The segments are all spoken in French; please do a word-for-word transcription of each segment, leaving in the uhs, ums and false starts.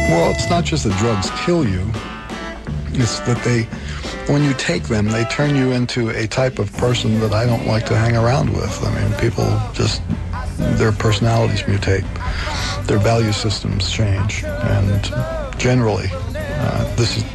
Well, it's not just that drugs kill you. It's that they, when you take them, they turn you into a type of person that I don't like to hang around with. I mean, people just, their personalities mutate, their value systems change, and generally, uh, this is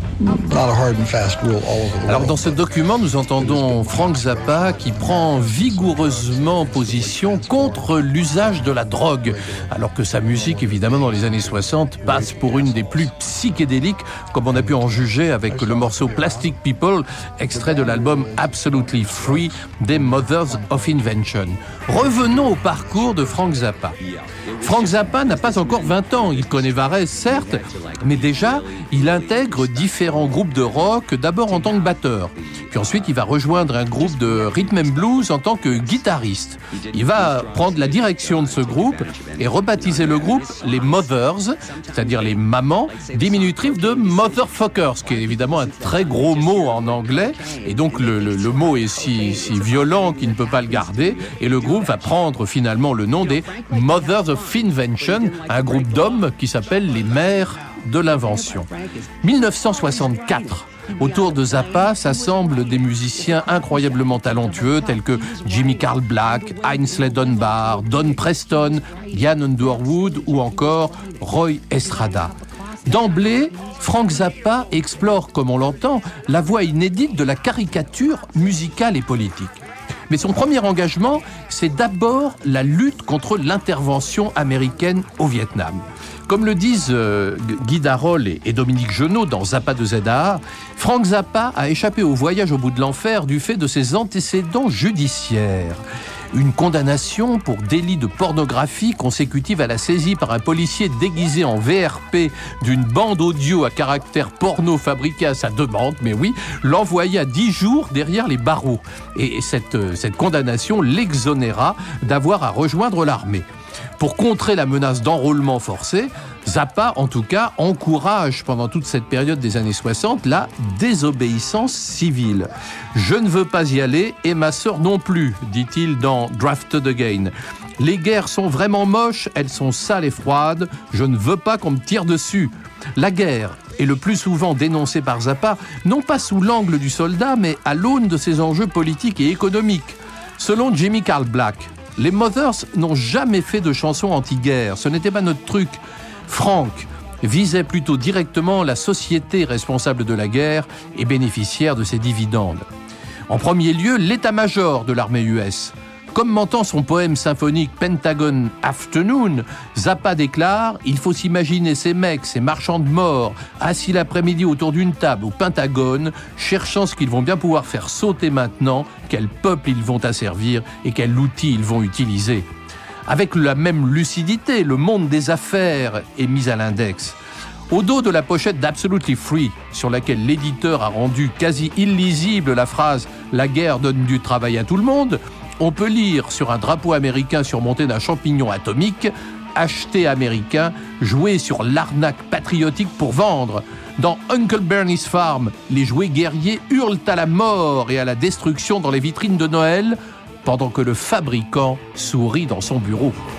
not a hard and fast rule all over the world. Alors dans ce document, nous entendons Frank Zappa qui prend vigoureusement position contre l'usage de la drogue, alors que sa musique, évidemment, dans les années soixante, passe pour une des plus psychédéliques, comme on a pu en juger avec le morceau Plastic People, extrait de l'album Absolutely Free des Mothers of Invention. Revenons au parcours de Frank Zappa. Frank Zappa n'a pas encore vingt ans, il connaît Varese, certes, mais déjà, il intègre différents groupes de rock, d'abord en tant que batteur. Puis ensuite, il va rejoindre un groupe de rhythm and blues en tant que guitariste. Il va prendre la direction de ce groupe et rebaptiser le groupe les Mothers, c'est-à-dire les mamans, diminutif de Motherfuckers, qui est évidemment un très gros mot en anglais. Et donc, le, le, le mot est si, si violent qu'il ne peut pas le garder. Et le groupe va prendre finalement le nom des Mothers of Invention, un groupe d'hommes qui s'appelle les mères de l'invention. dix-neuf cent soixante-quatre. Autour de Zappa s'assemblent des musiciens incroyablement talentueux tels que Jimmy Carl Black, Ainsley Dunbar, Don Preston, Ian Underwood ou encore Roy Estrada. D'emblée, Frank Zappa explore, comme on l'entend, la voie inédite de la caricature musicale et politique. Mais son premier engagement, c'est d'abord la lutte contre l'intervention américaine au Vietnam. Comme le disent euh, Guy Darol et, et Dominique Genot dans Zappa de Z A A, Frank Zappa a échappé au voyage au bout de l'enfer du fait de ses antécédents judiciaires. Une condamnation pour délit de pornographie consécutive à la saisie par un policier déguisé en V R P d'une bande audio à caractère porno fabriquée à sa demande, mais oui, l'envoya dix jours derrière les barreaux. Et cette, cette condamnation l'exonéra d'avoir à rejoindre l'armée. Pour contrer la menace d'enrôlement forcé, Zappa, en tout cas, encourage pendant toute cette période des années soixante la désobéissance civile. « Je ne veux pas y aller et ma sœur non plus », dit-il dans Drafted Again. « Les guerres sont vraiment moches, elles sont sales et froides, je ne veux pas qu'on me tire dessus. » La guerre est le plus souvent dénoncée par Zappa, non pas sous l'angle du soldat, mais à l'aune de ses enjeux politiques et économiques. Selon Jimmy Carl Black, les Mothers n'ont jamais fait de chansons anti-guerre, ce n'était pas notre truc. Frank visait plutôt directement la société responsable de la guerre et bénéficiaire de ses dividendes. En premier lieu, l'état-major de l'armée U S. Commentant son poème symphonique Pentagon Afternoon, Zappa déclare « Il faut s'imaginer ces mecs, ces marchands de mort, assis l'après-midi autour d'une table au Pentagone, cherchant ce qu'ils vont bien pouvoir faire sauter maintenant, quel peuple ils vont asservir et quel outil ils vont utiliser. » Avec la même lucidité, le monde des affaires est mis à l'index. Au dos de la pochette d'Absolutely Free, sur laquelle l'éditeur a rendu quasi illisible la phrase « La guerre donne du travail à tout le monde », on peut lire sur un drapeau américain surmonté d'un champignon atomique « Acheter américain, jouer sur l'arnaque patriotique pour vendre ». Dans Uncle Bernie's Farm, les jouets guerriers hurlent à la mort et à la destruction dans les vitrines de Noël, pendant que le fabricant sourit dans son bureau.